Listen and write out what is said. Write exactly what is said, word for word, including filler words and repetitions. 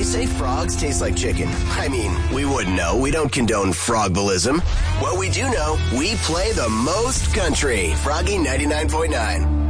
say frogs taste like chicken. I mean, we wouldn't know. We don't condone frogvalism. What we do know, we play the most country. Froggy ninety-nine point nine.